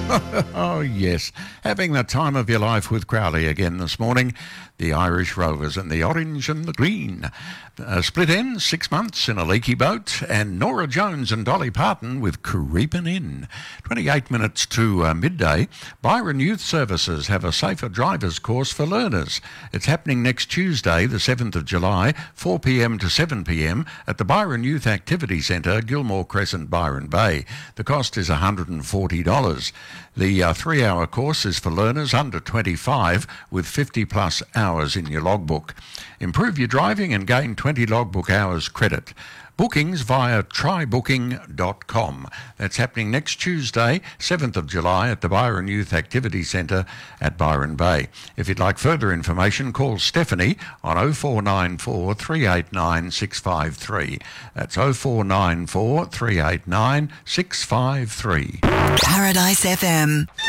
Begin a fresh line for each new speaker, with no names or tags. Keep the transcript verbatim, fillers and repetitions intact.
Oh, yes. Having the time of your life with Crowley again this morning. The Irish Rovers and the Orange and the Green. Uh, split ends, six months in a leaky boat. And Nora Jones and Dolly Parton with Creepin' In. twenty-eight minutes to uh, midday. Byron Youth Services have a safer drivers course for learners. It's happening next Tuesday, the seventh of July, four p m to seven p m at the Byron Youth Activity Centre, Gilmore Crescent, Byron Bay. The cost is one hundred forty dollars. The uh, three-hour course is for learners under twenty-five with fifty plus hours in your logbook. Improve your driving and gain twenty logbook hours credit. Bookings via try booking dot com. That's happening next Tuesday, seventh of July at the Byron Youth Activity Centre at Byron Bay. If you'd like further information, call Stephanie on oh four nine four, three eight nine, six five three. That's oh four nine four, three eight nine, six five three.
Paradise F M.